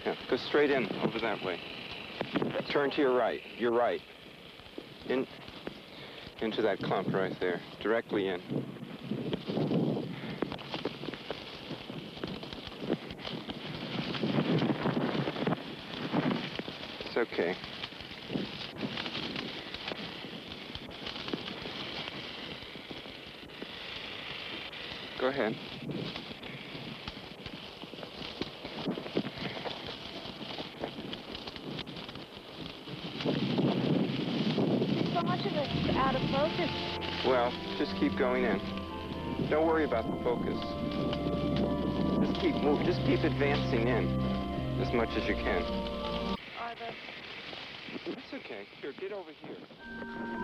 Yeah, go straight in, over that way. Turn to your right. Your right. Into that clump right there. Directly in. It's okay. Go ahead. So much of it's out of focus. Well, just keep going in. Don't worry about the focus. Just keep advancing in as much as you can. Are the... That's okay. Here, get over here.